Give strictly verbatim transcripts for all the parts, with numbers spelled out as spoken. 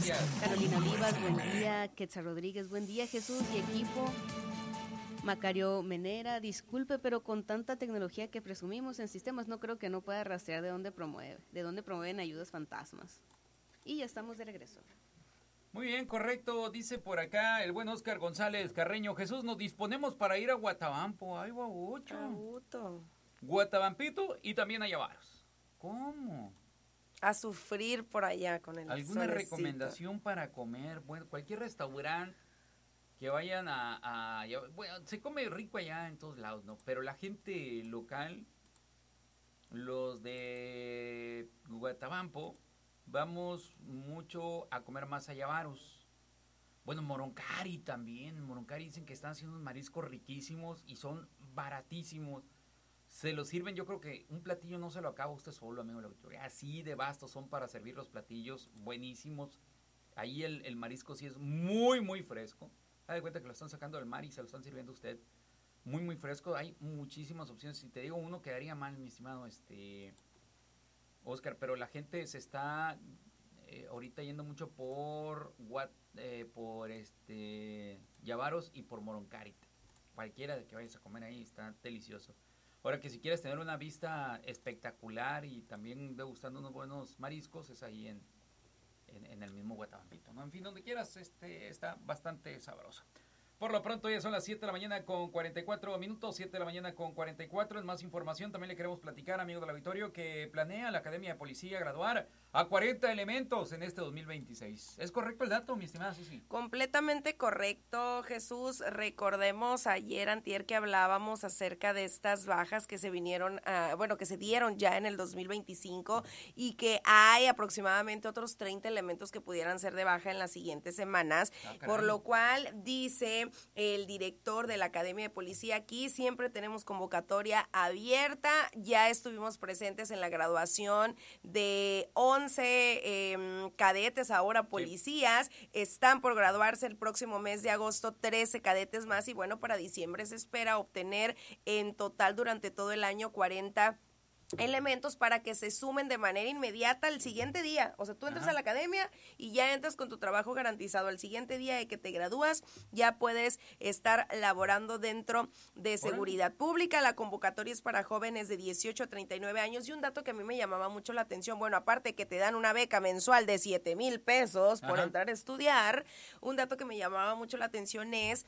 gracias. Carolina Olivas, buen día. Quetzal Rodríguez, buen día. Jesús y equipo. Macario Menera, disculpe, pero con tanta tecnología que presumimos en sistemas, no creo que no pueda rastrear de dónde promueve, de dónde promueven ayudas fantasmas. Y ya estamos de regreso. Muy bien, correcto, dice por acá el buen Oscar González Carreño. Jesús, nos disponemos para ir a Guatabampo. Ay, guabucho. Cabuto. Guatabampito y también a Yavaros. ¿Cómo? A sufrir por allá con el ¿Alguna solecito. recomendación para comer? Bueno, cualquier restaurante que vayan a, a... Bueno, se come rico allá en todos lados, ¿no? Pero la gente local, los de Guatabampo, vamos mucho a comer más a Yavaros. Bueno, Moroncari también. Moroncari dicen que están haciendo unos mariscos riquísimos y son baratísimos. Se lo sirven, yo creo que un platillo no se lo acaba usted solo, amigo de la Victoria. Así de bastos son para servir los platillos buenísimos. Ahí el, el marisco sí es muy, muy fresco. Da de cuenta que lo están sacando del mar y se lo están sirviendo a usted. Muy, muy fresco. Hay muchísimas opciones. Si te digo uno, quedaría mal, mi estimado este Oscar. Pero la gente se está eh, ahorita yendo mucho por Guat, eh, por este Yavaros y por Moroncari. Cualquiera de que vayas a comer ahí está delicioso. Ahora que si quieres tener una vista espectacular y también degustando unos buenos mariscos, es ahí en, en, en el mismo Guatabampito, ¿no? En fin, donde quieras, este está bastante sabroso. Por lo pronto ya son las siete de la mañana con cuarenta y cuatro minutos, siete de la mañana con cuarenta y cuatro. En más información también le queremos platicar, amigo del auditorio, que planea la Academia de Policía graduar a cuarenta elementos en este dos mil veintiséis. ¿Es correcto el dato, mi estimada Susi? Completamente correcto, Jesús. Recordemos ayer, antier, que hablábamos acerca de estas bajas que se vinieron, a, bueno, que se dieron ya en el dos mil veinticinco y que hay aproximadamente otros treinta elementos que pudieran ser de baja en las siguientes semanas, ah, por lo cual dice el director de la Academia de Policía: aquí siempre tenemos convocatoria abierta. Ya estuvimos presentes en la graduación de once eh, cadetes, ahora policías. Sí. Están por graduarse el próximo mes de agosto trece cadetes más, y bueno, para diciembre se espera obtener en total durante todo el año cuarenta elementos para que se sumen de manera inmediata al siguiente día. O sea, tú entras Ajá. a la academia y ya entras con tu trabajo garantizado. Al siguiente día de que te gradúas, ya puedes estar laborando dentro de seguridad ¿Hola? Pública. La convocatoria es para jóvenes de dieciocho a treinta y nueve años, y un dato que a mí me llamaba mucho la atención, bueno, aparte que te dan una beca mensual de siete mil pesos por Ajá. entrar a estudiar, un dato que me llamaba mucho la atención es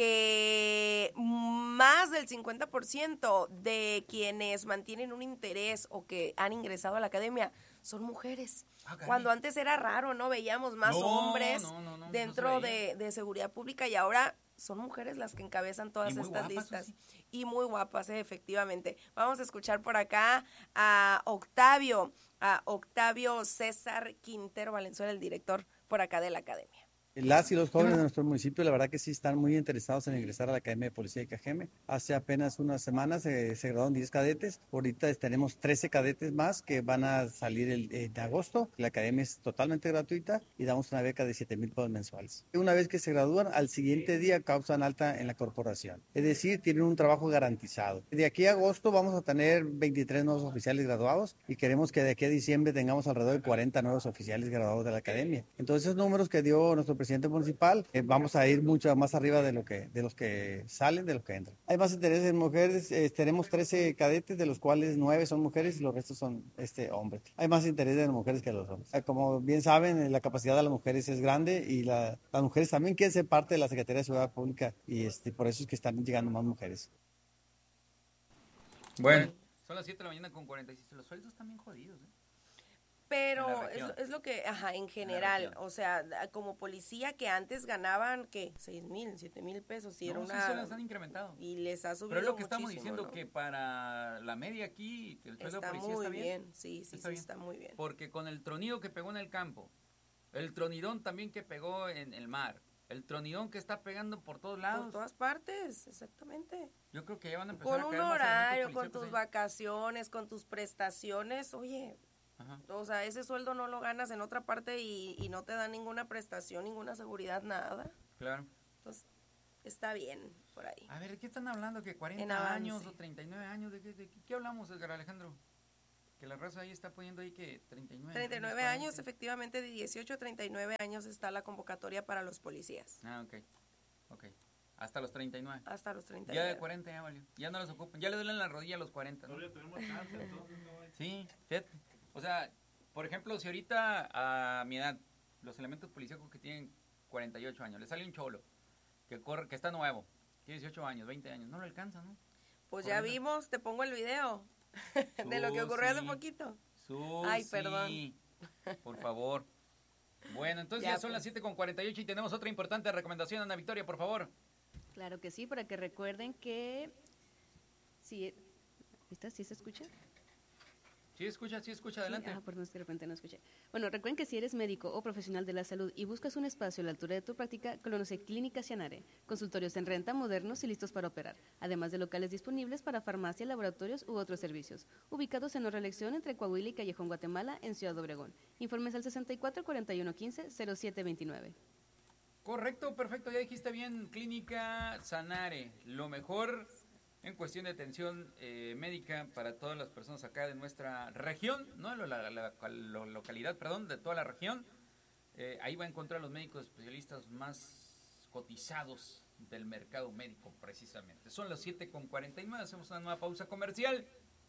que más del cincuenta por ciento de quienes mantienen un interés o que han ingresado a la academia son mujeres. Ah, cuando antes era raro, ¿no? Veíamos más no, hombres no, no, no, dentro no de, de seguridad pública, y ahora son mujeres las que encabezan todas estas guapas, listas. Sí. Y muy guapas, eh, efectivamente. Vamos a escuchar por acá a Octavio, a Octavio César Quintero Valenzuela, el director por acá de la academia. Las y los jóvenes de nuestro municipio, la verdad que sí están muy interesados en ingresar a la Academia de Policía de Cajeme. Hace apenas unas semanas eh, se graduaron diez cadetes. Ahorita tenemos trece cadetes más que van a salir el, eh, de agosto. La academia es totalmente gratuita y damos una beca de siete mil pesos mensuales. Una vez que se gradúan, al siguiente día causan alta en la corporación. Es decir, tienen un trabajo garantizado. De aquí a agosto vamos a tener veintitrés nuevos oficiales graduados y queremos que de aquí a diciembre tengamos alrededor de cuarenta nuevos oficiales graduados de la academia. Entonces, esos números que dio nuestro presidente presidente municipal, eh, vamos a ir mucho más arriba de lo que de los que salen, de los que entran. Hay más interés en mujeres, eh, tenemos trece cadetes, de los cuales nueve son mujeres y los restos son este hombres. Hay más interés de las mujeres que de los hombres. Como bien saben, la capacidad de las mujeres es grande y la, las mujeres también quieren ser parte de la Secretaría de Seguridad Pública, y este, por eso es que están llegando más mujeres. Bueno, son las siete de la mañana con cuarenta y seis. Los sueldos están bien jodidos, ¿eh? Pero es, es lo que, ajá, en general, o sea, como policía que antes ganaban, ¿qué? Seis mil, siete mil pesos, y no, era sí, una... se las han incrementado. Y les ha subido. Pero es lo que estamos diciendo, ¿no? que para la media aquí, el sueldo de policía muy está bien. bien. Sí, sí, está sí, bien. está muy bien. Porque con el tronido que pegó en el campo, el tronidón también que pegó en el mar, el tronidón que está pegando por todos lados. Por todas partes, exactamente. Yo creo que ya van a empezar con a un caer horario, más con tus ahí. vacaciones, con tus prestaciones, oye... Ajá. O sea, ese sueldo no lo ganas en otra parte y, y no te dan ninguna prestación, ninguna seguridad, nada. Claro. Entonces, está bien por ahí. A ver, ¿de qué están hablando? ¿Que cuarenta años o treinta y nueve años? ¿De qué, de qué, qué hablamos, Edgar Alejandro? Que la raza ahí está poniendo ahí que treinta y nueve. treinta y nueve años, efectivamente, de dieciocho a treinta y nueve años está la convocatoria para los policías. Ah, ok. Ok. Hasta los treinta y nueve. Hasta los treinta y nueve. Ya de cuarenta ya valió. Ya no los ocupan. Ya le duelen la rodilla a los cuarenta, ¿no? Todavía tenemos chance, entonces no hay... Sí, fíjate. O sea, por ejemplo, si ahorita a mi edad, los elementos policíacos que tienen cuarenta y ocho años, le sale un cholo que corre, que está nuevo, tiene dieciocho años, veinte años, no lo alcanza, ¿no? Pues ya Correcto. vimos, te pongo el video de lo que ocurrió hace Susi. poquito. Susi, Ay, perdón. por favor. Bueno, entonces Ya, ya, son pues. las siete con cuarenta y ocho y tenemos otra importante recomendación, Ana Victoria, por favor. Claro que sí, para que recuerden que... Sí, ¿está? ¿Sí se escucha? Sí, escucha, sí, escucha, adelante. Sí, ah, perdón, es que de repente no escuché. Bueno, recuerden que si eres médico o profesional de la salud y buscas un espacio a la altura de tu práctica, conoce Clínica Cianare, consultorios en renta, modernos y listos para operar, además de locales disponibles para farmacia, laboratorios u otros servicios, ubicados en otra elección entre Coahuila y Callejón Guatemala, en Ciudad Obregón. Informes al sesenta y cuatro, cuarenta y uno, quince, cero siete veintinueve. Correcto, perfecto, ya dijiste bien, Clínica Sanare, lo mejor en cuestión de atención eh, médica para todas las personas acá de nuestra región, no la, la, la, la localidad, perdón, de toda la región. Eh, ahí va a encontrar los médicos especialistas más cotizados del mercado médico, precisamente. Son las siete con cuarenta y nueve, hacemos una nueva pausa comercial.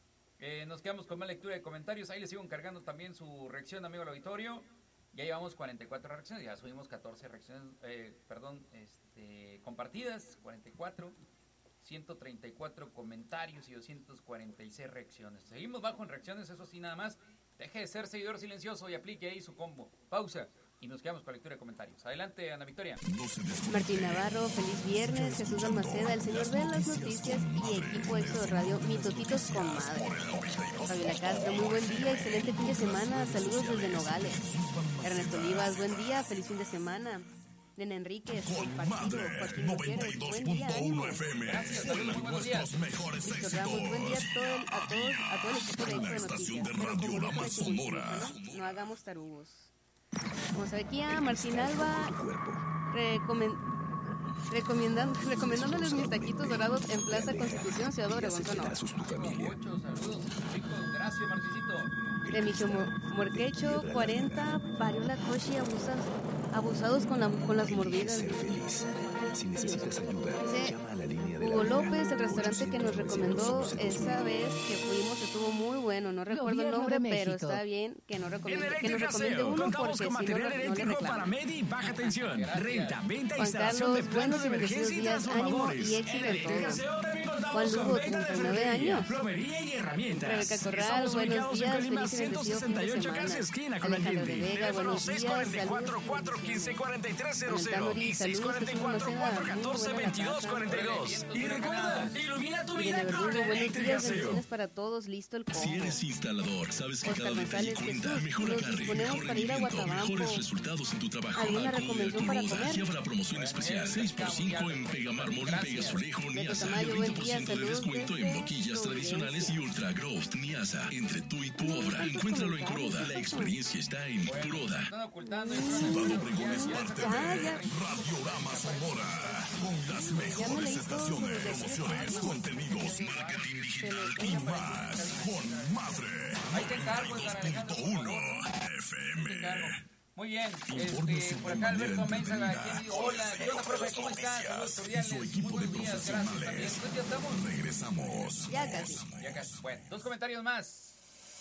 Eh, nos quedamos con más lectura de comentarios. Ahí les sigo encargando también su reacción, amigo del auditorio. Ya llevamos cuarenta y cuatro reacciones, ya subimos catorce reacciones, eh, perdón, este, compartidas, cuarenta y cuatro. ciento treinta y cuatro comentarios y doscientas cuarenta y seis reacciones. Seguimos bajo en reacciones, eso sí, nada más. Deje de ser seguidor silencioso y aplique ahí su combo. Pausa y nos quedamos con lectura de comentarios. Adelante, Ana Victoria. Martín Navarro, feliz viernes. Jesús Almaceda, el señor de las noticias y equipo Éxodo Radio, mitotitos con madre. Fabiola Castro, muy buen día, excelente fin de semana. Saludos desde Nogales. Ernesto Olivas, buen día, feliz fin de semana. Nena Enríquez, el partido, Joaquín Moqueros, buen día, ánimo. Gracias, saludos, buenos días. Víctor Ramos, buen día a todo el, a todos, a todo el equipo de Éxodo Noticias. Pero como dijo la Sonora, no hagamos tarugos. Vamos a ver aquí a Martín Alba, recomen, recomendan, recomendándoles mis taquitos dorados en Plaza Constitución, Ciudad Obregón, Sonora. Muchos saludos, chicos. Gracias, Marticito. Remigio Morquecho, cuarenta, Variola Koshi, abusas, abusados con, la, con las mordidas. Ser feliz. Si necesitas ayuda, Dice llama a la línea de la Hugo vida. López, el restaurante que nos recomendó esa vez que fuimos, estuvo muy bueno. No recuerdo el nombre, pero está bien que, no recomiende, En que nos recomiende Electric uno contamos porque con si no, material no le eléctrico para reclaman. media y baja tensión. Gracias. Renta, venta e Juan instalación de Carlos, plantas de buenos y bendecidos emergencia y días, ánimo transformadores. y éxito En en Electric todo. Aseo también contamos Juan con Lugo, venta de treinta y nueve ferretería, años. plomería y herramientas. Rebeca Corral, Estamos buenos ubicados días, en Colima feliz y bendecido ciento fin sesenta y de ocho, semana. casi esquina con Alejandro Allende. de Vega, Teléfono buenos seis días, cuarenta y cuatro, saludos. cuatro quince, cuarenta y tres cero Manuel cero Tamori, y seis saludos, cuarenta y Jesús cuatro, Maceda, cuatro muy catorce, buena la veintidós casa. cuarenta y dos. Y recuerda, ilumina tu vida Irene con Verdugo, buenos Electric días, Aseo. bendiciones para todos, listo el combo. Si eres instalador, sabes que Oscar cada detalle González, cuenta. Jesús, Mejor nos agarre, disponemos mejor para ir a rendimiento, Guatabampo. mejores resultados en tu trabajo. ¿Alguna Acude al recomendación para Coroda comer? y habrá promoción especial. seis por cinco en Pega Mármol y Pega Azulejo Beto Niasa. Y Tamayo, buen veinte por día, ciento de saludos descuento en desde boquillas tradicionales y Providencia. Ultra Growth Niasa. Entre tú y tu Ay, obra, tantos encuéntralo en comentarios, Coroda. La ¿qué experiencia está en Coroda. Están ocultando. Ciudad Obregón es parte Ya, de ya. Radiorama Sonora. Con las mejores estaciones, promociones, contenidos, marketing digital y más. Con Madre. Ahí te encargo, Edgar Alejandro, por uno favor. F Ahí te encargo. M. Muy bien, Infórmese este, por de acá manera Alberto Mensaga, entretenida, quien dice, hola, ¿qué onda, profe? ¿Cómo estás? Saludos cordiales, y su equipo muy de buenos días, gracias también. profesionales. Pues ya estamos, Regresamos. Ya casi. ya casi. Bueno, dos comentarios más.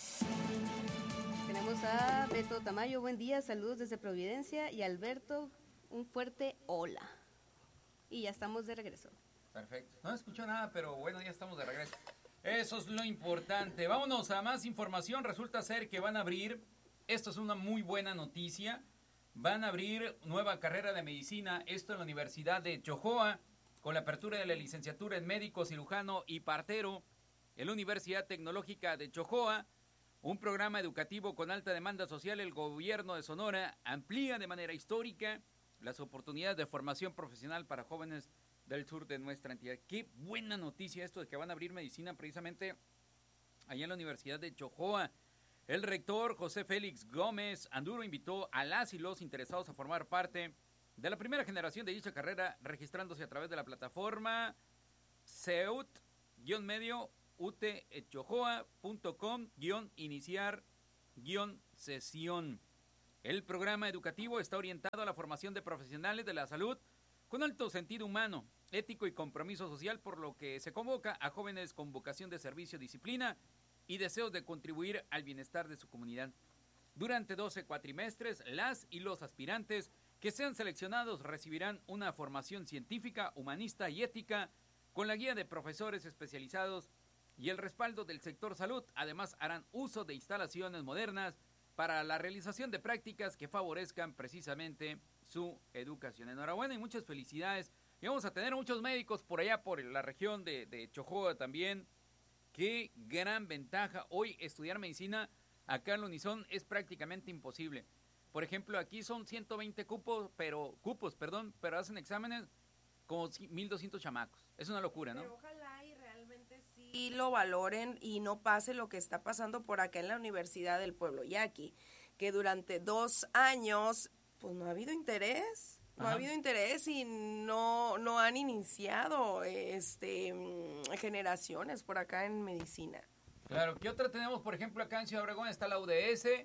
Tenemos a Beto Tamayo, buen día, saludos desde Providencia, y Alberto, un fuerte hola. Y ya estamos de regreso. Perfecto. No escucho nada, pero bueno, ya estamos de regreso. Eso es lo importante. Vámonos a más información. Resulta ser que van a abrir, esto es una muy buena noticia, van a abrir nueva carrera de medicina, esto en la Universidad de Chojoa, con la apertura de la licenciatura en médico, cirujano y partero en la Universidad Tecnológica de Chojoa. Un programa educativo con alta demanda social, el gobierno de Sonora amplía de manera histórica las oportunidades de formación profesional para jóvenes del sur de nuestra entidad. Qué buena noticia esto de que van a abrir medicina precisamente allá en la Universidad de Chojoa. El rector José Félix Gómez Anduro invitó a las y los interesados a formar parte de la primera generación de dicha carrera, registrándose a través de la plataforma seut medio utechojoa punto com guión iniciar guión sesión. El programa educativo está orientado a la formación de profesionales de la salud con alto sentido humano, ético y compromiso social, por lo que se convoca a jóvenes con vocación de servicio, disciplina y deseos de contribuir al bienestar de su comunidad. Durante doce cuatrimestres, las y los aspirantes que sean seleccionados recibirán una formación científica, humanista y ética con la guía de profesores especializados y el respaldo del sector salud. Además, harán uso de instalaciones modernas para la realización de prácticas que favorezcan precisamente su educación. Enhorabuena y muchas felicidades. Y vamos a tener muchos médicos por allá, por la región de, de Chojoa también. Qué gran ventaja. Hoy estudiar medicina acá en la Unison es prácticamente imposible. Por ejemplo, aquí son ciento veinte cupos, pero cupos, perdón, pero hacen exámenes como mil doscientos chamacos. Es una locura, ¿no? Pero ojalá y realmente sí lo valoren y no pase lo que está pasando por acá en la Universidad del Pueblo Yaqui, que durante dos años pues no ha habido interés, no Ajá. ha habido interés y no no han iniciado este generaciones por acá en medicina. Claro, ¿qué otra tenemos? Por ejemplo, acá en Ciudad Obregón está la U D S,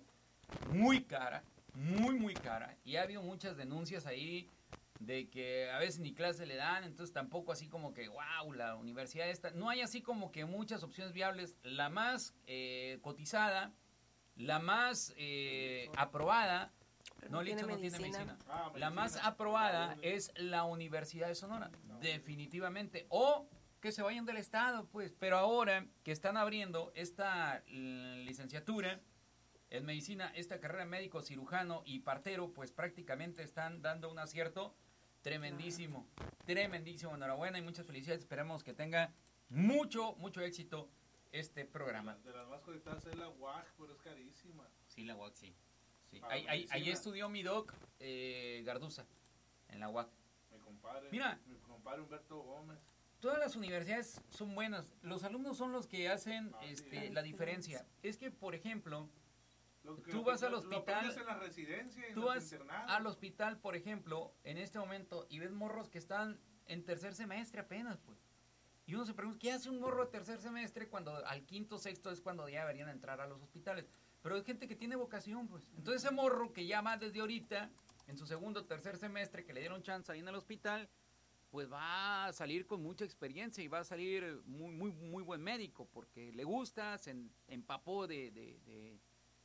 muy cara, muy, muy cara, y ha habido muchas denuncias ahí de que a veces ni clase le dan, entonces tampoco así como que, wow, la universidad esta, no hay así como que muchas opciones viables. La más eh, cotizada, la más eh, aprobada, Pero no, no Licho tiene no tiene medicina. medicina, Ah, la medicina. más aprobada es la Universidad de Sonora, No. definitivamente, o que se vayan del estado, pues, pero ahora que están abriendo esta l- licenciatura en medicina, esta carrera médico, cirujano y partero, pues prácticamente están dando un acierto tremendísimo, tremendísimo. Enhorabuena y muchas felicidades. Esperamos que tenga mucho, mucho éxito este programa. De las más conectadas es la U A C, pero es carísima. Sí, la U A C, sí. sí. Para Ahí, ahí, ahí medicina. estudió mi doc eh, Garduza, en la U A C. Mi compadre, Mira. mi compadre Humberto Gómez. Todas las universidades son buenas. Los alumnos son los que hacen Ah, sí. este, la diferencia. Es que, por ejemplo, Lo que- Tú lo vas que- al lo hospital, aprendes en la residencia y en tú los vas internados. al hospital, por ejemplo, en este momento, y ves morros que están en tercer semestre apenas, pues. Y uno se pregunta, ¿qué hace un morro de tercer semestre cuando al quinto, sexto es cuando ya deberían entrar a los hospitales? Pero hay gente que tiene vocación, pues. Entonces ese morro que ya va desde ahorita, en su segundo o tercer semestre, que le dieron chance ahí en el hospital, pues va a salir con mucha experiencia y va a salir muy, muy, muy buen médico, porque le gusta, se en- empapó de... de, de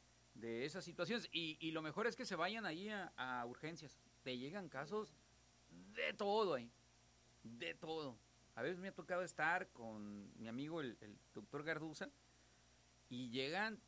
de esas situaciones, y, y lo mejor es que se vayan ahí a, a urgencias. Te llegan casos de todo ahí, de todo. A veces me ha tocado estar con mi amigo el, el doctor Garduza y llegan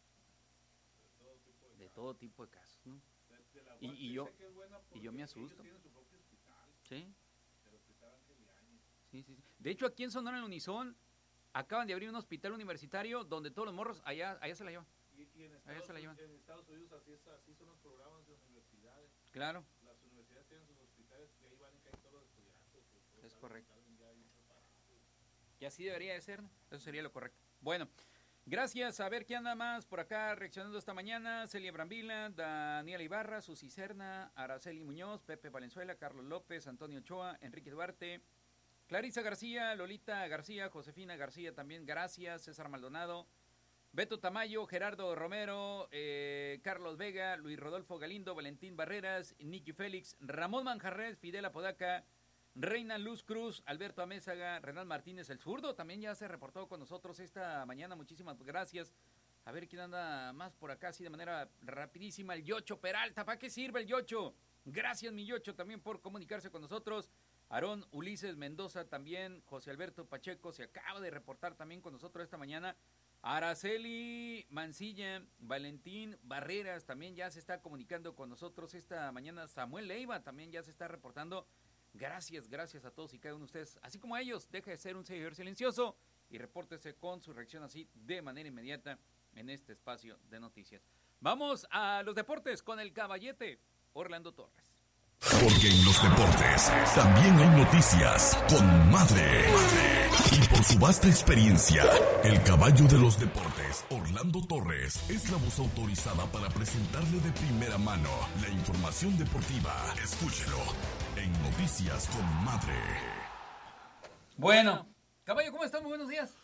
de todo tipo de casos, ¿no? De la Y- U A C y yo- sé que es buena y yo me porque asusto. ellos tienen su propio hospital, ¿Sí? el hospital Ángel Yáñez. Sí, sí, sí. De hecho, aquí en Sonora, en la Unison, acaban de abrir un hospital universitario donde todos los morros allá, allá se la llevan. Y, y en, Ahí Estados, se la llevan. en Estados Unidos así, es, así son los programas de universidades. Claro, Las universidades tienen sus hospitales y ahí van y caen todos los estudiantes. que todos es salen- correcto. salen ya bien preparados. y así debería de ser, ¿no? Eso sería lo correcto. Bueno, gracias. A ver quién anda más por acá reaccionando esta mañana. Celia Brambila, Daniela Ibarra, Susi Serna, Araceli Muñoz, Pepe Valenzuela, Carlos López, Antonio Ochoa, Enrique Duarte, Clarisa García, Lolita García, Josefina García también, gracias. César Maldonado, Beto Tamayo, Gerardo Romero, eh, Carlos Vega, Luis Rodolfo Galindo, Valentín Barreras, Nicky Félix, Ramón Manjarres, Fidel Apodaca, Reina Luz Cruz, Alberto Amézaga, Renan Martínez, el zurdo, también ya se reportó con nosotros esta mañana, muchísimas gracias. A ver quién anda más por acá, así de manera rapidísima, el Yocho Peralta, ¿para qué sirve el Yocho? Gracias, mi Yocho, también por comunicarse con nosotros. Aarón Ulises Mendoza también, José Alberto Pacheco se acaba de reportar también con nosotros esta mañana. Araceli Mancilla, Valentín Barreras también ya se está comunicando con nosotros esta mañana. Samuel Leiva también ya se está reportando. Gracias, gracias a todos y cada uno de ustedes. Así como a ellos, deje de ser un seguidor silencioso y repórtese con su reacción así de manera inmediata en este espacio de noticias. Vamos a los deportes con el caballete Orlando Torres. Porque en los deportes también hay noticias con madre. Y por su vasta experiencia, el caballo de los deportes, Orlando Torres, es la voz autorizada para presentarle de primera mano la información deportiva. Escúchelo en Noticias con Madre. Bueno, caballo, ¿cómo estás? Muy buenos días.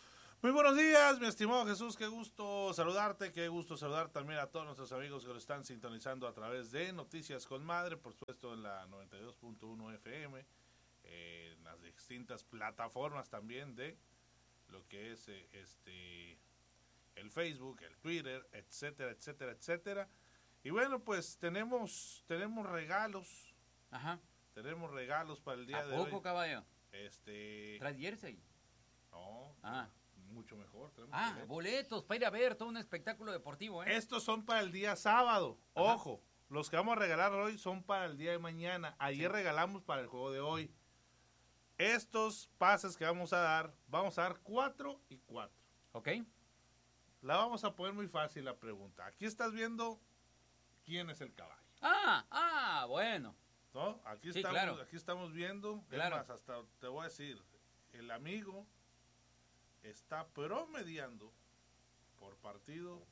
Muy buenos días, mi estimado Jesús, qué gusto saludarte, qué gusto saludar también a todos nuestros amigos que lo están sintonizando a través de Noticias con Madre, por supuesto en la noventa y dos punto uno F M, eh, en las distintas plataformas también de lo que es eh, este el Facebook, el Twitter, etcétera, etcétera, etcétera. Y bueno, pues tenemos tenemos regalos. Ajá. Tenemos regalos para el día ¿A de poco, hoy. caballo? Este, ¿Tras jersey? no, Ah. mucho mejor. tenemos Ah, boletos. boletos para ir a ver todo un espectáculo deportivo, ¿eh? Estos son para el día sábado. Ajá. Ojo, los que vamos a regalar hoy son para el día de mañana. Ayer Sí. regalamos para el juego de hoy. Estos pases que vamos a dar, vamos a dar cuatro y cuatro. ¿Ok? La vamos a poner muy fácil la pregunta. Aquí estás viendo quién es el caballo, Ah, ah, bueno. ¿no? Aquí Sí, estamos, claro. aquí estamos viendo. Es Claro. más, hasta te voy a decir, el amigo está promediando por partido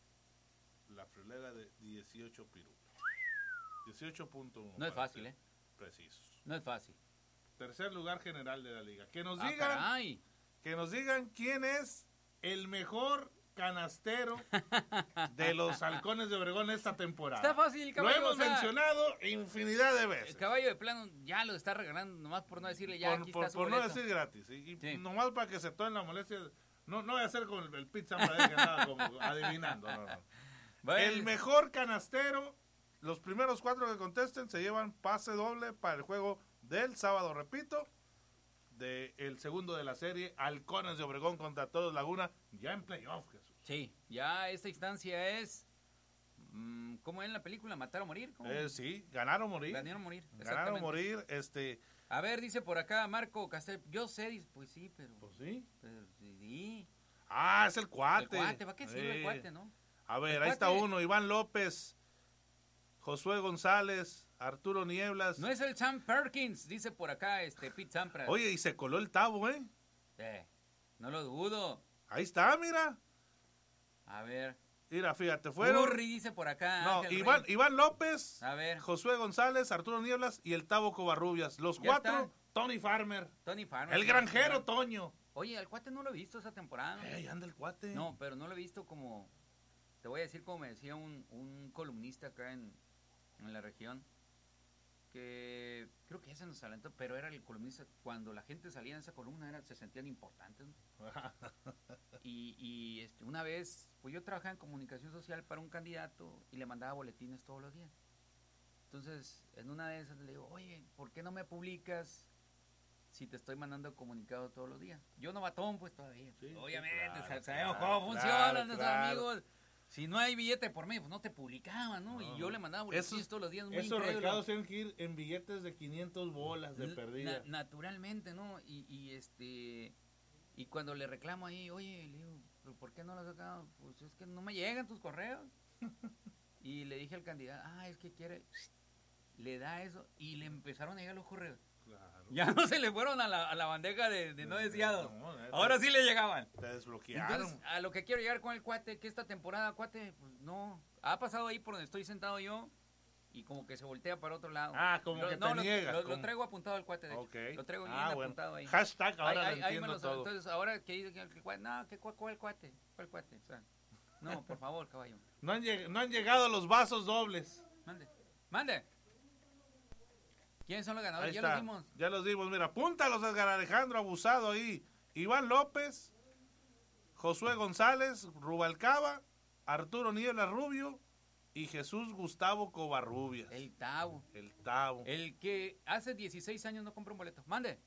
la friolera de dieciocho pirulos. dieciocho punto uno. No es fácil, ¿eh? Precisos. No es fácil. Tercer lugar general de la liga. Que nos Ah, digan, caray. que nos digan quién es el mejor canastero de los Halcones de Obregón esta temporada. Está fácil, Lo caballo. hemos o sea, mencionado infinidad de el veces. caballo de plano ya lo está regalando, nomás por no decirle ya, por aquí por- está su por no boleto. decir gratis. Y, y Sí. nomás para que se tomen la molestia. No, no voy a hacer con el, el pizza para que andaba como adivinando. No, no. Bueno, El mejor canastero, los primeros cuatro que contesten se llevan pase doble para el juego del sábado, repito, de el segundo de la serie, Halcones de Obregón contra Toros Laguna, ya en playoff, Jesús. Sí, ya esta instancia es, mm, ¿cómo es en la película? ¿Matar o morir? ¿Cómo? Eh, sí, ganar o morir. Ganar o morir, Ganar o exactamente. morir, este, A ver, dice por acá Marco Castel, yo sé, dice, pues sí, pero, pues sí. pero sí. Ah, es el cuate. El cuate, ¿para qué sirve el Eh, cuate, no? A ver, El ahí está cuate- uno, Iván López, Josué González, Arturo Nieblas. No es el Sam Perkins, dice por acá este Pete Sampras. Oye, y se coló el Tabo, ¿eh? Eh, no lo dudo. Ahí está, mira. A ver. Mira, fíjate, fueron... Curry dice por acá. No, Ángel Iván, Rey. Iván López, A ver, Josué González, Arturo Nieblas y el Tabo Covarrubias. Los Ya cuatro, están. Tony Farmer. Tony Farmer. El granjero Toño. Oye, al cuate no lo he visto esa temporada. ¿no? Eh, ahí anda el cuate. No, pero no lo he visto como, te voy a decir como me decía un, un columnista acá en, en la región, que creo que ya se nos alentó, pero era el columnista, cuando la gente salía en esa columna era, se sentían importantes. ¿no? Y, y este, una vez, pues yo trabajaba en comunicación social para un candidato y le mandaba boletines todos los días. Entonces, en una de esas le digo, oye, ¿por qué no me publicas si te estoy mandando comunicado todos los días? Yo no batón, pues todavía. Sí, sí, Obviamente, claro, sabemos claro, cómo claro, funcionan nuestros claro. amigos. Si no hay billete por medio, pues no te publicaban, ¿no? No, y yo no. le mandaba boletines Esos- todos los días, muy Esos incrédulo. recados tienen que ir en billetes de quinientas bolas de Na- perdida. na- naturalmente, ¿no? Y, y este y cuando le reclamo ahí, oye, le digo, ¿pero por qué no lo has sacado? Pues es que no me llegan tus correos. Y le dije al candidato, ah, es que quiere, le da eso, y le empezaron a llegar los correos. Claro. Ya no se le fueron a la, a la bandeja de, de no deseado. No, neta. Ahora sí le llegaban. Te desbloquearon. Entonces, a lo que quiero llegar con el cuate, que esta temporada, cuate, pues no, ha pasado ahí por donde estoy sentado yo, y como que se voltea para otro lado. Ah, como que te no, lo- niegas, Lo, lo como- traigo apuntado al cuate, de hecho. Ok. Lo traigo bien Ah, bueno. apuntado ahí. Hashtag, ahora Ahí- lo ahí- ahí me entiendo lo- todo. Entonces, ahora que dice que el cuate, no, ¿qué, cuál, cuál cuate? ¿Cuál cuate? O sea, no, por favor, caballo. No han, lleg- no han llegado los vasos dobles. Mande. Mande. ¿Quiénes son los Ahí ganadores? Ya está. los dimos. Ya los dimos. Mira, apúntalos, Edgar Alejandro Abusado ahí. Iván López, Josué González, Rubalcaba, Arturo Nieblas Rubio y Jesús Gustavo Covarrubias. El Tavo. El Tavo. El que hace dieciséis años no compró un boleto. Mande.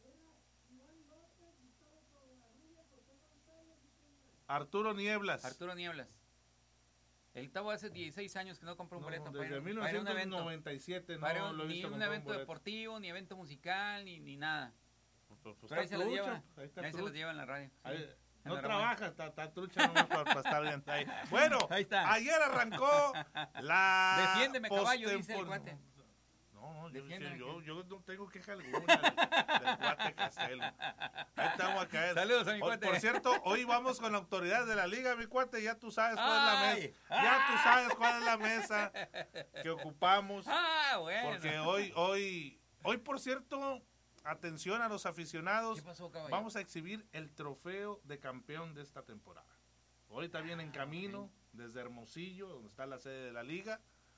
Arturo Nieblas. Arturo Nieblas. El Tavo hace dieciséis años que no compró un No, boleto. para desde ir- para ir a un evento. mil novecientos noventa y siete no Para lo he ni visto un comprar evento boleto. deportivo, ni evento musical, ni, ni nada. Pues, pues, Pero ahí está se los trucha, lleva. ahí está Ahí se trucha. los lleva en la radio. sí, Ahí- en no la trabaja, está, está trucha nomás para, para estar bien. Ahí. Bueno, Ahí está. ayer arrancó la... Defiéndeme, caballo, dice el postempor- cuate. No, no, yo, Defiéndeme. yo, yo no tengo queja alguna del, del cuate Castelo. Ahí estamos a caer. Saludos a mi Hoy, cuate. Por cierto, hoy vamos con la autoridad de la liga, mi cuate, ya tú sabes cuál es la Ay. mesa. Ya tú sabes cuál es la mesa que ocupamos. Ah, bueno. Porque hoy, hoy, hoy, por cierto, atención a los aficionados. ¿Qué pasó, caballo? Vamos a exhibir el trofeo de campeón de esta temporada. Ahorita viene en camino desde Hermosillo, donde está la sede de la liga,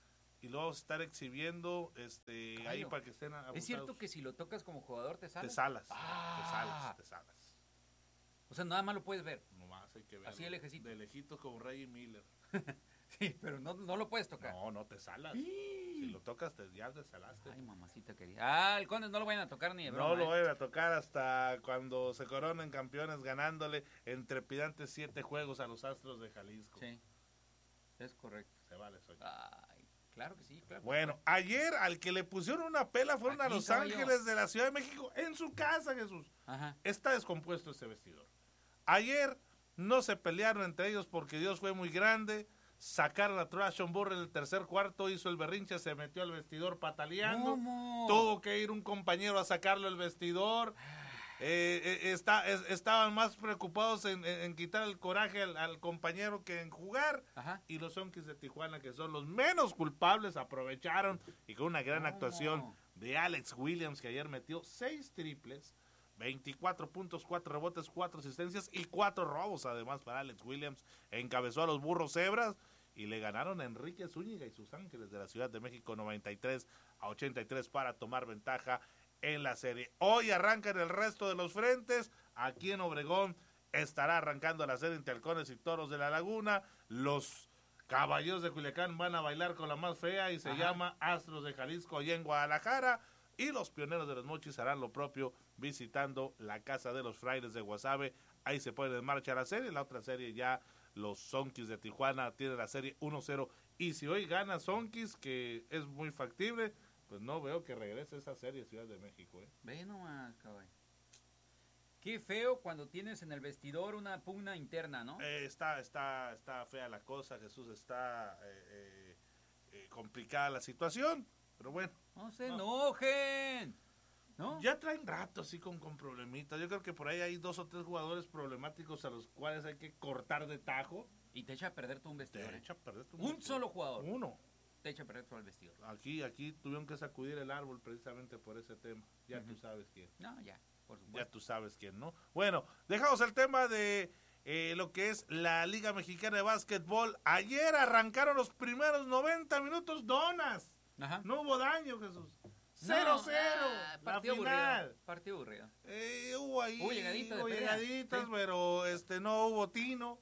y lo vamos a estar exhibiendo este, Caballo, ahí para que estén abusados. ¿Es cierto que si lo tocas como jugador te salas? Te salas, Ah. te salas, te salas. O sea, nada más lo puedes ver. Nomás hay que ver. Así de lejecito. De lejitos como Reggie Miller. Sí, pero no, no lo puedes tocar. No, no te salas. Si lo tocas, te, ya te salaste. Ay, mamacita querida. Ah, el Conde no lo vayan a tocar ni de broma. No lo ¿eh? vayan a tocar hasta cuando se coronen campeones ganándole en trepidantes siete juegos a los Astros de Jalisco. Sí, es correcto. Se vale, soy. Ay, claro que sí, claro. que Bueno, ayer al que le pusieron una pela fueron a Aquí, Los caballo. Ángeles de la Ciudad de México en su casa, Jesús. sí. Ajá. Está descompuesto este vestidor. Ayer no se pelearon entre ellos porque Dios fue muy grande. Sacaron a Trashon Burrell en el tercer cuarto, hizo el berrinche, se metió al vestidor pataleando. ¿Cómo? Tuvo que ir un compañero a sacarlo del vestidor. Eh, eh, está, es- estaban más preocupados en, en- en quitar el coraje al, al compañero que en jugar. Ajá. Y los Zonkis de Tijuana, que son los menos culpables, aprovecharon y con una gran ¿Cómo? actuación de Alex Williams, que ayer metió seis triples, veinticuatro puntos, cuatro rebotes, cuatro asistencias y cuatro robos además para Alex Williams. Encabezó a los Burros Cebras y le ganaron a Enrique Zúñiga y sus Ángeles de la Ciudad de México noventa y tres a ochenta y tres para tomar ventaja en la serie. Hoy arrancan el resto de los frentes. Aquí en Obregón estará arrancando la serie entre Halcones y Toros de la Laguna. Los Caballeros de Culiacán van a bailar con la más fea y se Ajá. llama Astros de Jalisco y en Guadalajara. Y los Pioneros de los Mochis harán lo propio visitando la casa de los Frailes de Guasave. Ahí se pone en marcha la serie. La otra serie ya los Zonkis de Tijuana tienen la serie uno cero. Y si hoy gana Zonkis, que es muy factible, pues no veo que regrese esa serie Ciudad de México. ¿eh? Ve nomás, caballo. Qué feo cuando tienes en el vestidor una pugna interna, ¿no? Eh, está, está, está fea la cosa, Jesús, está eh, eh, eh, complicada la situación. Pero bueno. No se no. enojen. ¿No? Ya traen rato así con, con problemitas. Yo creo que por ahí hay dos o tres jugadores problemáticos a los cuales hay que cortar de tajo. Y te echa a perder tú un vestidor. Te ¿eh? echa a perder tu Un vestidor. solo jugador. Uno. Te echa a perder todo el vestidor. Aquí, aquí tuvieron que sacudir el árbol precisamente por ese tema. Ya Ujú. tú sabes quién. No, ya, por Ya supuesto. tú sabes quién, ¿no? Bueno, dejamos el tema de eh, lo que es la Liga Mexicana de Básquetbol. Ayer arrancaron los primeros noventa minutos donas. Ajá. No hubo daño, Jesús. cero cero. Ah, la partido final. aburrido. Partido aburrido. Eh, hubo ahí, Hubo llegaditas de hubo pelea. llegaditas, Sí. pero este, no hubo tino.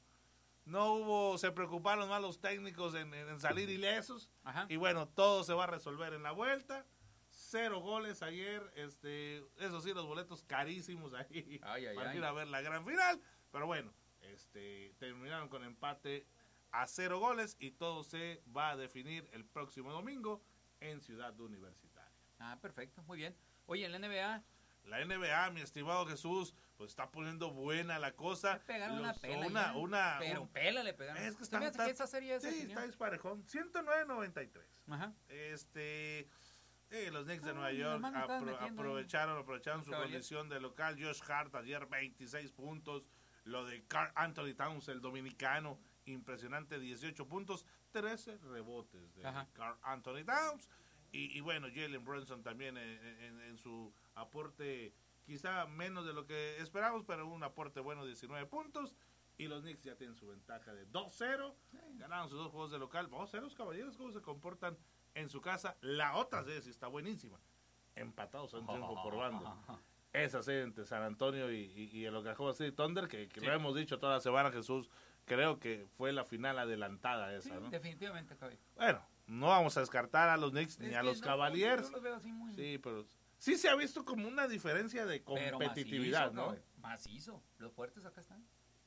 No hubo, se preocuparon más los técnicos en, en salir ilesos. Ajá. Y bueno, todo se va a resolver en la vuelta. Cero goles ayer. Este, eso sí, los boletos carísimos ahí Ay, ay, para ay. ir a ver la gran final. Pero bueno, este, terminaron con empate a cero goles y todo se va a definir el próximo domingo en Ciudad Universitaria. Ah, perfecto, muy bien. Oye, en la N B A, La N B A, mi estimado Jesús, pues está poniendo buena la cosa. le pegaron una Los- pela. una, ya. una, Pero un- pela le pegaron. es que Se está, me hace está- que esa serie se sí, definió. está disparejón. ciento nueve noventa y tres. Ajá. Este, eh, los Knicks de Ah, Nueva ni York nomás me estaban apro- metiendo ahí. aprovecharon, aprovecharon su Caballeros. condición de local. Josh Hart ayer veintiséis puntos. Lo de Karl Anthony Towns, el dominicano, impresionante, dieciocho puntos, trece rebotes de Ajá. Karl Anthony Towns. Y, y bueno, Jalen Brunson también en, en- en su aporte, quizá menos de lo que esperamos, pero un aporte bueno, diecinueve puntos. Y los Knicks ya tienen su ventaja de dos cero. Ganaron sus dos juegos de local. Vamos a ver los caballeros cómo se comportan en su casa. La otra serie sí está buenísima. Empatados a un triunfo por bando. Esa serie entre San Antonio y, y, y el Oklahoma City Thunder, que, que Sí. lo hemos dicho toda la semana, Jesús, creo que fue la final adelantada Sí, esa, ¿no? definitivamente, caballo. Bueno, no vamos a descartar a los Knicks ni Es a que los no, Cavaliers. yo los veo así muy- Sí, pero sí se ha visto como una diferencia de pero competitividad, macizo, ¿no? caballo. Macizo. Los fuertes acá están.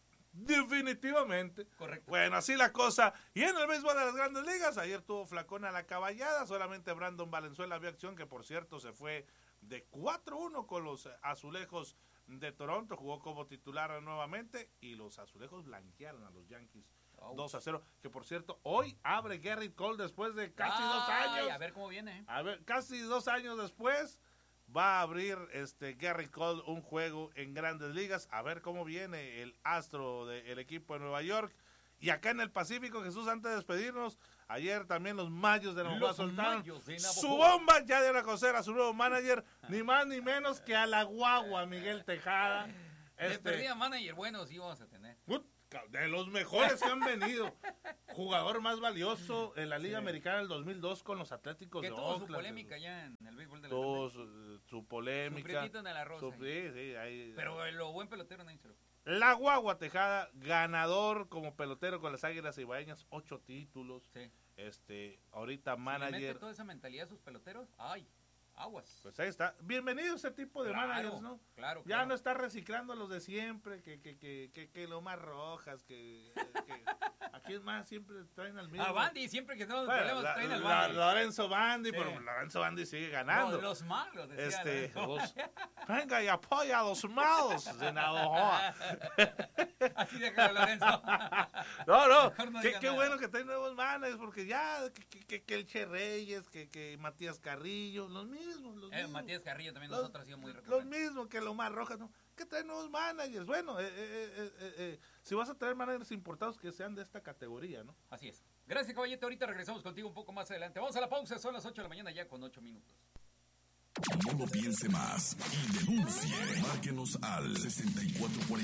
Definitivamente. Correcto. Bueno, así la cosa. Y en el béisbol de las Grandes Ligas, ayer tuvo flacona la caballada. Solamente Brandon Valenzuela vio acción, que por cierto se fue de cuatro uno con los Azulejos de Toronto. Jugó como titular nuevamente y los Azulejos blanquearon a los Yankees Ouch. dos a cero. Que por cierto, hoy abre Gerrit Cole después de casi dos Ay, años. A ver cómo viene. ¿eh? A ver, casi dos años después va a abrir este Gerrit Cole un juego en Grandes Ligas. A ver cómo viene el astro del equipo de Nueva York. Y acá en el Pacífico, Jesús, antes de despedirnos, Ayer también los Mayos de Navajo Los soltaron Mayos de Navajo. su bomba, ya de la conocer a su nuevo manager, ni más ni menos que a la guagua Miguel Tejada. De Este, perdida manager, bueno, sí vamos a tener. de los mejores que han venido. Jugador más valioso en la Liga Sí. Americana del dos mil dos con los Atléticos Que de tuvo su Oakland. polémica ya en el béisbol de la Tuvo tarde. su, su polémica. Su prietito en el arroz Su- ahí. sí, sí, ahí- Pero lo buen pelotero nadie se lo... La Guagua Tejada, ganador como pelotero con las Águilas Ibaeñas, ocho títulos. Sí. Este, ahorita Si le mete manager. toda esa mentalidad a sus peloteros, ay, aguas. Pues ahí está. Bienvenido ese tipo de Claro, managers, ¿no? claro, Ya claro. no está reciclando a los de siempre, que, que, que, que, que lo más rojas, que, que aquí es más, siempre traen al mismo. A Bandy, siempre que tenemos Bueno, problemas, la- traen al la- Bandy. Lorenzo Bandy, Sí. pero Lorenzo Bandy sigue ganando. No, los malos, decía Este, Lorenzo. los- venga y apoya a los malos de Navajoa. Así déjalo, Lorenzo. No, no, Mejor no qué, diga qué nada. bueno que traen nuevos managers, porque ya, que, que, que el Che Reyes, que, que Matías Carrillo, los mismos, los Eh, mismos. Matías Carrillo también Los- nosotros ha sido muy Los recurrente. mismos que Lomar Rojas, ¿no? Que traen nuevos managers. Bueno, eh, eh, eh, eh, eh, si vas a traer managers importados que sean de esta categoría, ¿no? Así es. Gracias, caballete. Ahorita regresamos contigo un poco más adelante. Vamos a la pausa. Son las ocho de la mañana ya con ocho minutos. No lo piense más y denuncie. Márquenos al sesenta y cuatro cuarenta